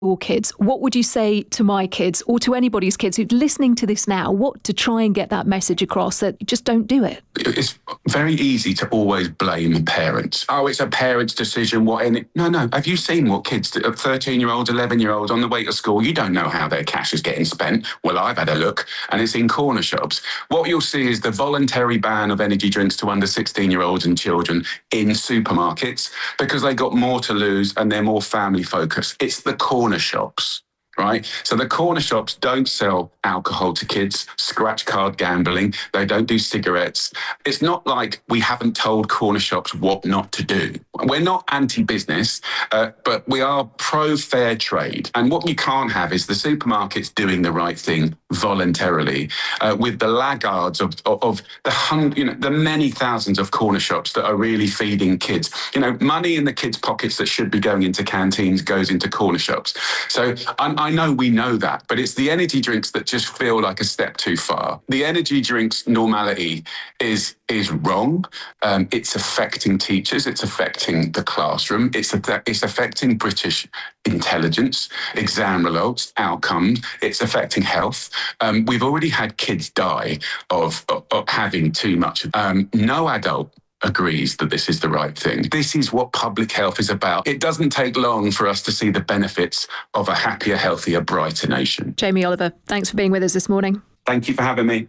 your kids, what would you say to my kids or to anybody's kids who's listening to this now? What to try and get that message across that just don't do it? It's very easy to always blame parents. Oh, it's a parent's decision. No. Have you seen what kids, 13-year-olds, 11-year-olds on the way to school? You don't know how their cash is getting spent. Well, I've had a look and it's in corner shops. What you'll see is the voluntary ban of energy drinks to under 16-year-olds and children in supermarkets because they got more to lose and they're more family focused. It's the corner shops, right? So the corner shops don't sell alcohol to kids, scratch card gambling. They don't do cigarettes. It's not like we haven't told corner shops what not to do. We're not anti-business, but we are pro-fair trade. And what you can't have is the supermarkets doing the right thing voluntarily with the laggards of the many thousands of corner shops that are really feeding kids. Money in the kids' pockets that should be going into canteens goes into corner shops. So I know we know that, but it's the energy drinks that just feel like a step too far. The energy drinks normality is wrong. It's affecting teachers. It's affecting the classroom. It's affecting British intelligence, exam results, outcomes. It's affecting health. We've already had kids die of having too much. No adult agrees that this is the right thing. This is what public health is about. It doesn't take long for us to see the benefits of a happier, healthier, brighter nation. Jamie Oliver, thanks for being with us this morning. Thank you for having me.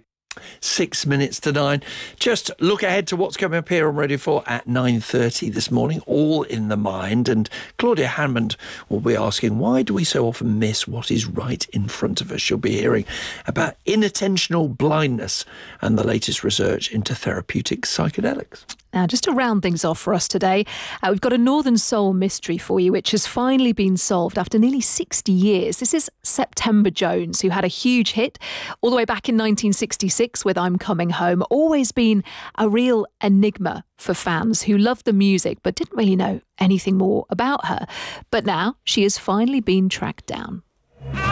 6 minutes to 9. Just look ahead to what's coming up here on Radio 4 at 9:30 this morning, all in the mind. And Claudia Hammond will be asking, why do we so often miss what is right in front of us? She'll be hearing about inattentional blindness and the latest research into therapeutic psychedelics. Now, just to round things off for us today, we've got a Northern Soul mystery for you, which has finally been solved after nearly 60 years. This is September Jones, who had a huge hit all the way back in 1966 with I'm Coming Home. Always been a real enigma for fans who loved the music but didn't really know anything more about her. But now she has finally been tracked down.